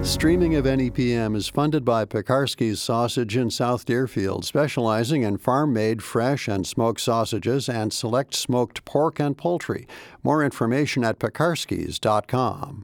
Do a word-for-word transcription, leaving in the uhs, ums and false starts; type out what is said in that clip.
Streaming of N E P M is funded by Pekarsky's Sausage in South Deerfield, specializing in farm-made fresh and smoked sausages and select smoked pork and poultry. More information at pekarsky's dot com.